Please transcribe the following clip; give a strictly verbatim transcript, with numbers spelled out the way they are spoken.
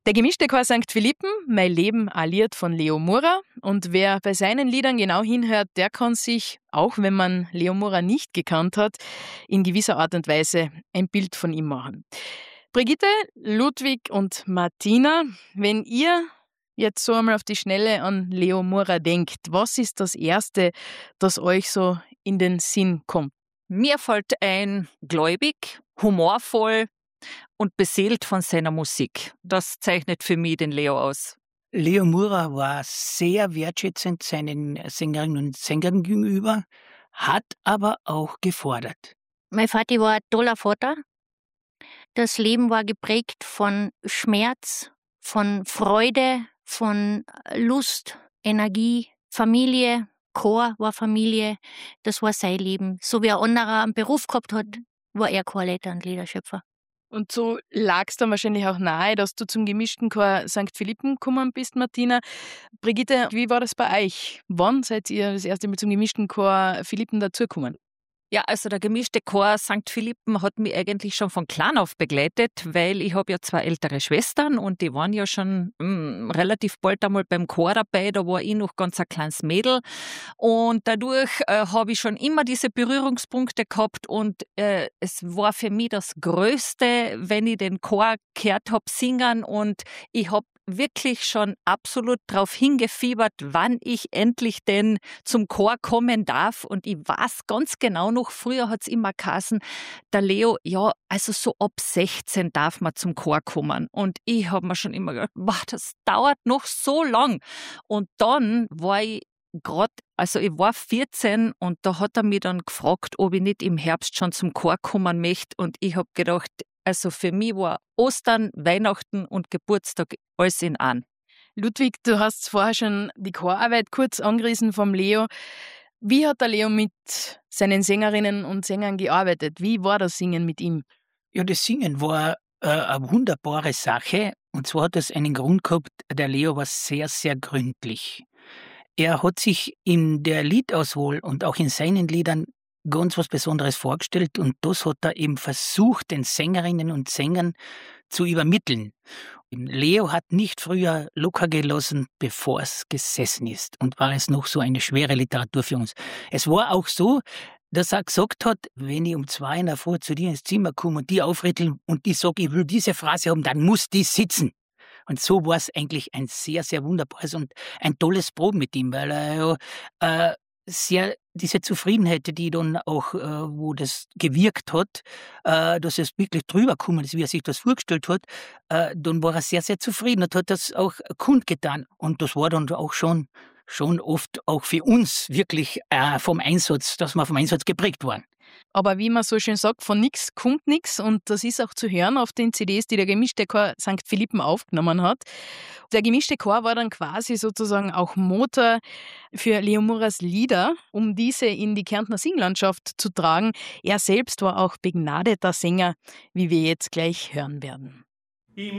Der gemischte Chor Sankt Philippen, Mein Leben alliert von Leo Mura. Und wer bei seinen Liedern genau hinhört, der kann sich, auch wenn man Leo Mura nicht gekannt hat, in gewisser Art und Weise ein Bild von ihm machen. Brigitte, Ludwig und Martina, wenn ihr jetzt so einmal auf die Schnelle an Leo Mura denkt, was ist das Erste, das euch so in den Sinn kommt? Mir fällt ein, gläubig, humorvoll und beseelt von seiner Musik. Das zeichnet für mich den Leo aus. Leo Mura war sehr wertschätzend seinen Sängerinnen und Sängern gegenüber, hat aber auch gefordert. Mein Vati war ein toller Vater. Das Leben war geprägt von Schmerz, von Freude, von Lust, Energie, Familie. Chor war Familie, das war sein Leben. So wie ein anderer einen Beruf gehabt hat, war er Chorleiter und Liederschöpfer. Und so lag es dann wahrscheinlich auch nahe, dass du zum gemischten Chor Sankt Philippen gekommen bist, Martina. Brigitte, wie war das bei euch? Wann seid ihr das erste Mal zum gemischten Chor Philippen dazugekommen? Ja, also der gemischte Chor Sankt Philippen hat mich eigentlich schon von klein auf begleitet, weil ich habe ja zwei ältere Schwestern und die waren ja schon mh, relativ bald einmal beim Chor dabei, da war ich noch ganz ein kleines Mädel und dadurch äh, habe ich schon immer diese Berührungspunkte gehabt und äh, es war für mich das Größte, wenn ich den Chor gehört habe singen und ich habe wirklich schon absolut darauf hingefiebert, wann ich endlich denn zum Chor kommen darf. Und ich weiß ganz genau noch, früher hat es immer geheißen, der Leo, ja, also so ab sechzehn darf man zum Chor kommen. Und ich habe mir schon immer gedacht, boah, das dauert noch so lang. Und dann war ich gerade, also ich war vierzehn und da hat er mich dann gefragt, ob ich nicht im Herbst schon zum Chor kommen möchte. Und ich habe gedacht, also für mich war Ostern, Weihnachten und Geburtstag alles in einem. Ludwig, du hast vorher schon die Chorarbeit kurz angerissen vom Leo. Wie hat der Leo mit seinen Sängerinnen und Sängern gearbeitet? Wie war das Singen mit ihm? Ja, das Singen war äh, eine wunderbare Sache. Und zwar hat es einen Grund gehabt, der Leo war sehr, sehr gründlich. Er hat sich in der Liedauswahl und auch in seinen Liedern ganz was Besonderes vorgestellt und das hat er eben versucht, den Sängerinnen und Sängern zu übermitteln. Leo hat nicht früher locker gelassen, bevor es gesessen ist und war es noch so eine schwere Literatur für uns. Es war auch so, dass er gesagt hat, wenn ich um zwei in der Früh zu dir ins Zimmer komme und die aufräteln und die sage, ich will diese Phrase haben, dann muss die sitzen. Und so war es eigentlich ein sehr, sehr wunderbares und ein tolles Proben mit ihm, weil er ja äh, sehr diese Zufriedenheit, die dann auch, äh, wo das gewirkt hat, äh, dass es wirklich drüber gekommen ist, wie er sich das vorgestellt hat, äh, dann war er sehr, sehr zufrieden und hat das auch kundgetan. Und das war dann auch schon, schon oft auch für uns wirklich äh, vom Einsatz, dass wir vom Einsatz geprägt waren. Aber wie man so schön sagt, von nix kommt nix und das ist auch zu hören auf den C Ds, die der gemischte Chor Sankt Philippen aufgenommen hat. Der gemischte Chor war dann quasi sozusagen auch Motor für Leo Muras Lieder, um diese in die Kärntner Singlandschaft zu tragen. Er selbst war auch begnadeter Sänger, wie wir jetzt gleich hören werden.